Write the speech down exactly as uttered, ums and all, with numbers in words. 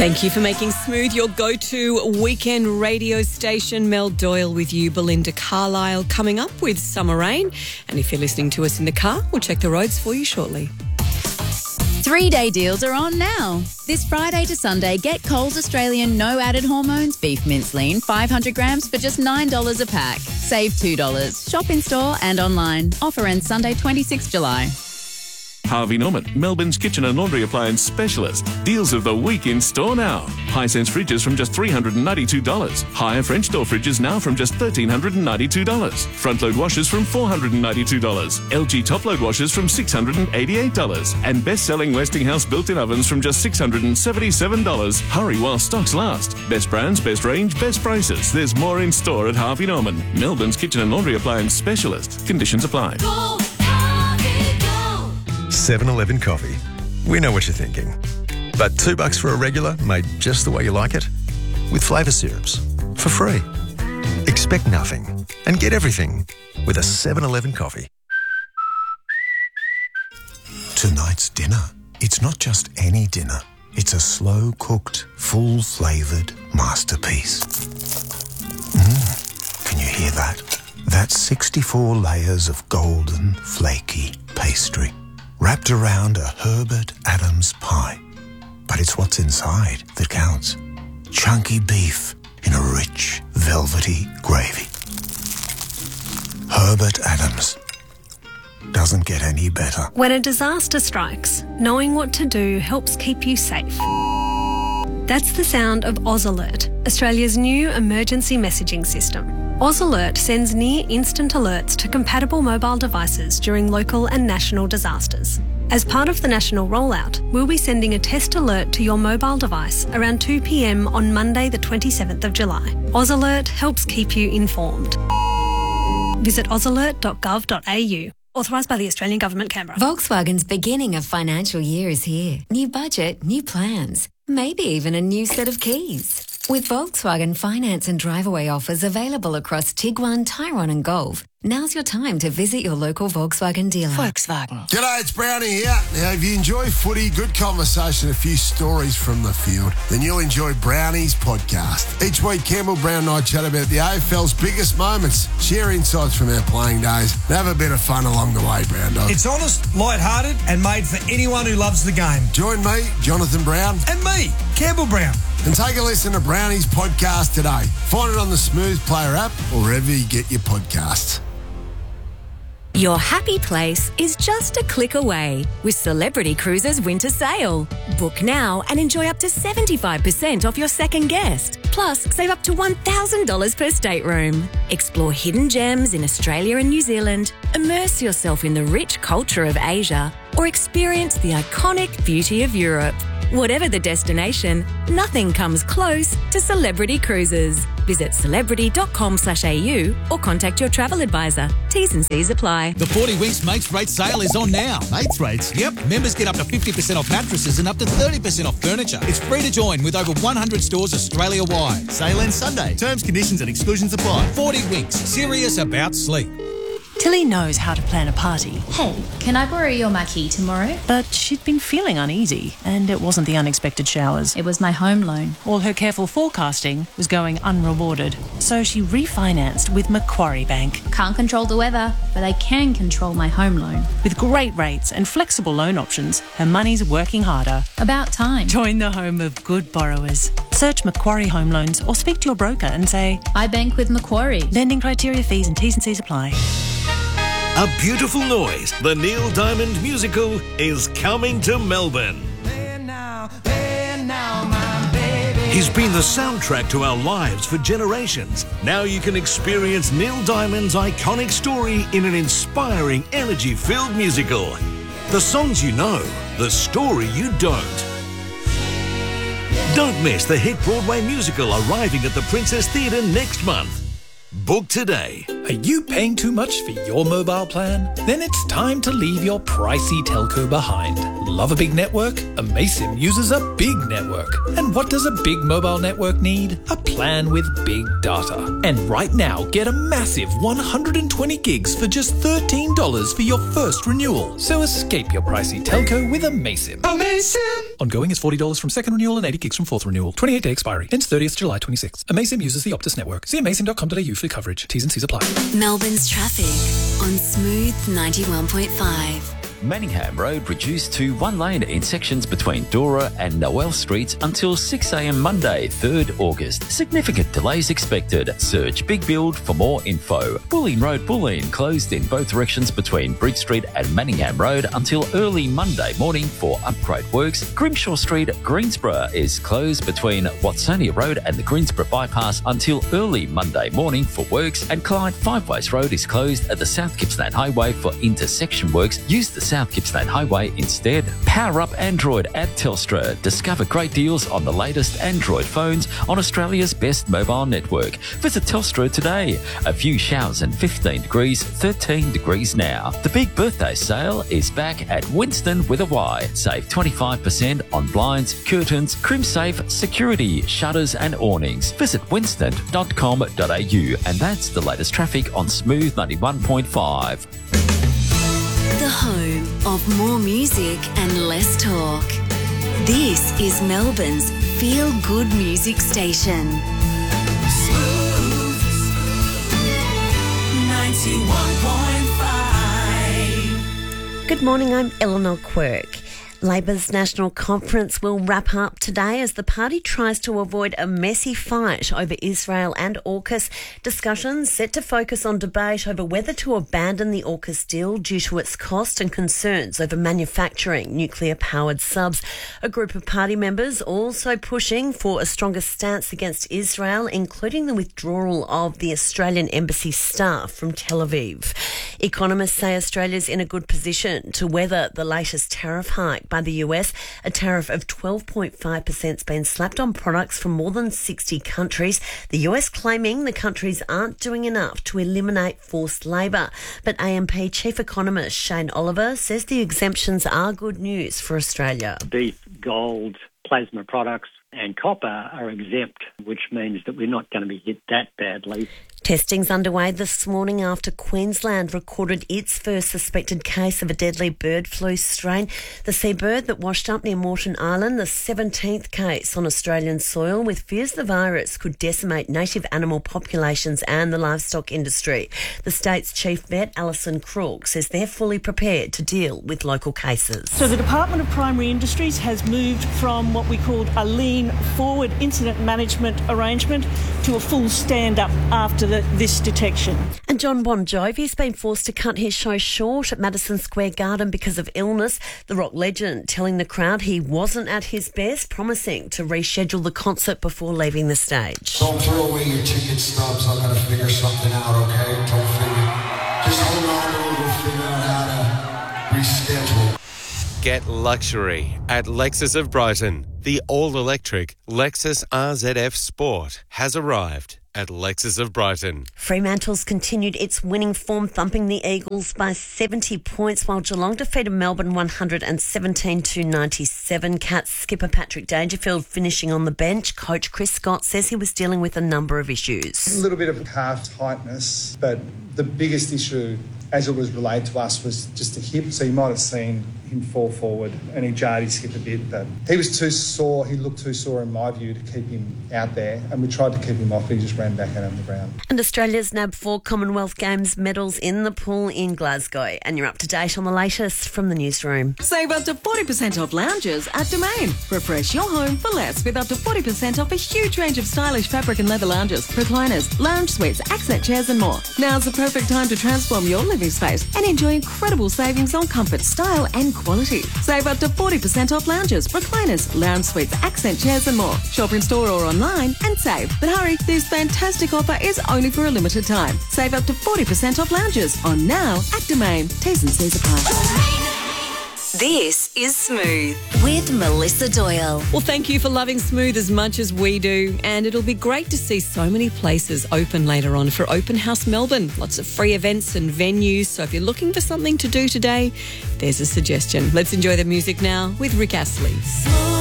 Thank you for making Smooth your go-to weekend radio station. Mel Doyle with you, Belinda Carlisle coming up with Summer Rain. And if you're listening to us in the car, we'll check the roads for you shortly. Three-day deals are on now. This Friday to Sunday, get Coles Australian no added hormones beef mince lean five hundred grams for just nine dollars a pack. Save two dollars. Shop in store and online. Offer ends Sunday twenty-sixth of July. Harvey Norman, Melbourne's kitchen and laundry appliance specialist. Deals of the week in store now. Hisense fridges from just three hundred ninety-two dollars. Higher French door fridges now from just one thousand three hundred ninety-two dollars. Front load washers from four hundred ninety-two dollars. L G top load washers from six hundred eighty-eight dollars. And best-selling Westinghouse built-in ovens from just six hundred seventy-seven dollars. Hurry while stocks last. Best brands, best range, best prices. There's more in store at Harvey Norman, Melbourne's kitchen and laundry appliance specialist. Conditions apply. Go! seven eleven Coffee. We know what you're thinking. But two bucks for a regular made just the way you like it? With flavour syrups. For free. Expect nothing and get everything with a seven eleven Coffee. Tonight's dinner. It's not just any dinner. It's a slow-cooked, full-flavoured masterpiece. Mmm. Can you hear that? That's sixty-four layers of golden, flaky pastry, wrapped around a Herbert Adams pie. But it's what's inside that counts. Chunky beef in a rich, velvety gravy. Herbert Adams. Doesn't get any better. When a disaster strikes, knowing what to do helps keep you safe. That's the sound of Oz Alert, Australia's new emergency messaging system. Oz Alert sends near-instant alerts to compatible mobile devices during local and national disasters. As part of the national rollout, we'll be sending a test alert to your mobile device around two p m on Monday the twenty-seventh of July. Oz Alert helps keep you informed. Visit oz alert dot gov dot a u. Authorised by the Australian Government, Canberra. Volkswagen's beginning of financial year is here. New budget, new plans, maybe even a new set of keys. With Volkswagen finance and drive-away offers available across Tiguan, Tyrone and Golf, now's your time to visit your local Volkswagen dealer. Volkswagen. G'day, it's Brownie here. Now, if you enjoy footy, good conversation, a few stories from the field, then you'll enjoy Brownie's podcast. Each week, Campbell Brown and I chat about the A F L's biggest moments, share insights from our playing days, and have a bit of fun along the way, Brown Dog. It's honest, light-hearted and made for anyone who loves the game. Join me, Jonathan Brown. And me, Campbell Brown. And take a listen to Brownie's podcast today. Find it on the Smooth Player app or wherever you get your podcasts. Your happy place is just a click away with Celebrity Cruises Winter Sale. Book now and enjoy up to seventy-five percent off your second guest. Plus, save up to one thousand dollars per stateroom. Explore hidden gems in Australia and New Zealand, immerse yourself in the rich culture of Asia, or experience the iconic beauty of Europe. Whatever the destination, nothing comes close to Celebrity Cruises. Visit celebrity.com slash au or contact your travel advisor. T's and C's apply. The forty Winks Mates Rate sale is on now. Mates Rates? Yep. Members get up to fifty percent off mattresses and up to thirty percent off furniture. It's free to join with over one hundred stores Australia-wide. Sale ends Sunday. Terms, conditions and exclusions apply. forty Winks. Serious about sleep. Tilly knows how to plan a party. Hey, can I borrow your marquee tomorrow? But she'd been feeling uneasy, and it wasn't the unexpected showers. It was my home loan. All her careful forecasting was going unrewarded, so she refinanced with Macquarie Bank. Can't control the weather, but I can control my home loan. With great rates and flexible loan options, her money's working harder. About time. Join the home of good borrowers. Search Macquarie Home Loans or speak to your broker and say, I bank with Macquarie. Lending criteria, fees and T's and C's apply. A Beautiful Noise, the Neil Diamond musical, is coming to Melbourne. He's been the soundtrack to our lives for generations. Now you can experience Neil Diamond's iconic story in an inspiring, energy-filled musical. The songs you know, the story you don't. Don't miss the hit Broadway musical arriving at the Princess Theatre next month. Book today. Are you paying too much for your mobile plan? Then it's time to leave your pricey telco behind. Love a big network? Amaysim uses a big network. And what does a big mobile network need? A plan with big data. And right now, get a massive one hundred twenty gigs for just thirteen dollars for your first renewal. So escape your pricey telco with Amaysim. Amaysim! Ongoing is forty dollars from second renewal and eighty gigs from fourth renewal. twenty-eight day expiry. Ends thirtieth July twenty-sixth. Amaysim uses the Optus network. See amaysim dot com dot a u for coverage. T's and C's apply. Melbourne's traffic on Smooth ninety-one point five. Manningham Road reduced to one lane in sections between Dora and Noel Streets until six a m Monday, third August. Significant delays expected. Search Big Build for more info. Bulleen Road, Bulleen closed in both directions between Bridge Street and Manningham Road until early Monday morning for upgrade works. Grimshaw Street, Greensborough is closed between Watsonia Road and the Greensborough Bypass until early Monday morning for works. And Clyde Five Ways Road is closed at the South Gippsland Highway for intersection works. Use the South Gippsland Highway instead. Power up Android at Telstra. Discover great deals on the latest Android phones on Australia's best mobile network. Visit Telstra today. A few showers and fifteen degrees, thirteen degrees now. The big birthday sale is back at Winston with a Y. Save twenty-five percent on blinds, curtains, CrimSafe, security, shutters and awnings. Visit winston dot com dot a u. And that's the latest traffic on Smooth ninety-one point five. The home of more music and less talk. This is Melbourne's feel-good music station. Smooth ninety-one point five. Good morning, I'm Eleanor Quirk. Labor's National Conference will wrap up today as the party tries to avoid a messy fight over Israel and AUKUS. Discussions set to focus on debate over whether to abandon the AUKUS deal due to its cost and concerns over manufacturing nuclear-powered subs. A group of party members also pushing for a stronger stance against Israel, including the withdrawal of the Australian embassy staff from Tel Aviv. Economists say Australia's in a good position to weather the latest tariff hike by the U S. A tariff of twelve point five percent has been slapped on products from more than sixty countries. The U S claiming the countries aren't doing enough to eliminate forced labour. But A M P Chief Economist Shane Oliver says the exemptions are good news for Australia. Beef, gold, plasma products and copper are exempt, which means that we're not going to be hit that badly. Testing's underway this morning after Queensland recorded its first suspected case of a deadly bird flu strain. The seabird that washed up near Moreton Island, the seventeenth case on Australian soil, with fears the virus could decimate native animal populations and the livestock industry. The state's chief vet, Alison Crook, says they're fully prepared to deal with local cases. So the Department of Primary Industries has moved from what we called a lean forward incident management arrangement to a full stand-up after the, this detection. And John Bon Jovi's been forced to cut his show short at Madison Square Garden because of illness. The rock legend telling the crowd he wasn't at his best, promising to reschedule the concert before leaving the stage. Don't throw away your ticket stubs. I'm going to figure something out, okay? Don't figure. Just hold on to it. We'll figure out how to reschedule. Get luxury at Lexus of Brighton. The all-electric Lexus R Z F Sport has arrived at Lexus of Brighton. Fremantle's continued its winning form, thumping the Eagles by seventy points, while Geelong defeated Melbourne one hundred seventeen to ninety-seven. Cats skipper Patrick Dangerfield finishing on the bench. Coach Chris Scott says he was dealing with a number of issues. A little bit of calf tightness, but the biggest issue, as it was relayed to us, was just a hip. So you might have seen him fall forward and he jarred his hip a bit, but he was too sore. He looked too sore, in my view, to keep him out there, and we tried to keep him off, but he just ran back out on the ground. And Australia's nabbed four Commonwealth Games medals in the pool in Glasgow. And you're up to date on the latest from the newsroom. Save up to forty percent off lounges at Domain. Refresh your home for less with up to forty percent off a huge range of stylish fabric and leather lounges, recliners, lounge suites, accent chairs and more. Now's the perfect time to transform your living space and enjoy incredible savings on comfort, style and quality. Save up to forty percent off lounges, recliners, lounge suites, accent chairs and more. Shop in store or online and save. But hurry, this fantastic offer is only for a limited time. Save up to forty percent off lounges on now at Domain. T's and C's apply. This is Smooth with Melissa Doyle. Well, thank you for loving Smooth as much as we do. And it'll be great to see so many places open later on for Open House Melbourne. Lots of free events and venues. So if you're looking for something to do today, there's a suggestion. Let's enjoy the music now with Rick Astley.